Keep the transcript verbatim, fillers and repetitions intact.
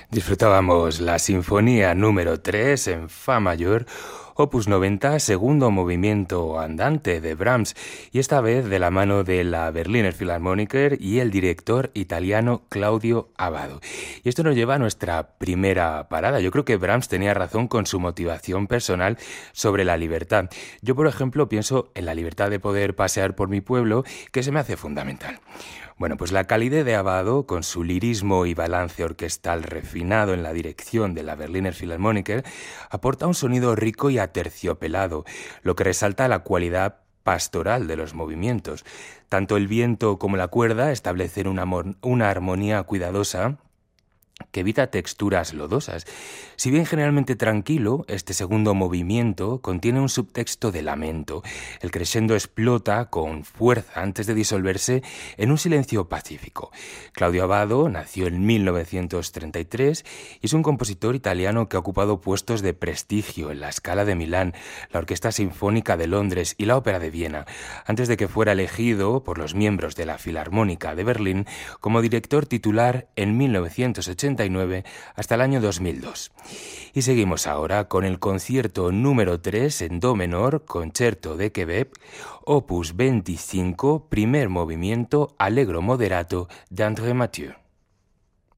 Disfrutábamos la Sinfonía número tres en Fa mayor, opus noventa, segundo movimiento andante de Brahms, y esta vez de la mano de la Berliner Philharmoniker y el director italiano Claudio Abbado. Y esto nos lleva a nuestra primera parada. Yo creo que Brahms tenía razón con su motivación personal sobre la libertad. Yo, por ejemplo, pienso en la libertad de poder pasear por mi pueblo, que se me hace fundamental. Bueno, pues la calidez de Abbado, con su lirismo y balance orquestal refinado en la dirección de la Berliner Philharmoniker, aporta un sonido rico y aterciopelado, lo que resalta la cualidad pastoral de los movimientos. Tanto el viento como la cuerda establecen una, una armonía cuidadosa que evita texturas lodosas. Si bien generalmente tranquilo, este segundo movimiento contiene un subtexto de lamento. El crescendo explota con fuerza antes de disolverse en un silencio pacífico. Claudio Abbado nació en mil novecientos treinta y tres y es un compositor italiano que ha ocupado puestos de prestigio en la Scala de Milán, la Orquesta Sinfónica de Londres y la Ópera de Viena, antes de que fuera elegido por los miembros de la Filarmónica de Berlín como director titular en mil novecientos ochenta y nueve hasta el año dos mil dos. Y seguimos ahora con el concierto número tres en do menor, Concerto de Quebec, opus veinticinco, primer movimiento, Allegro moderato de André Mathieu.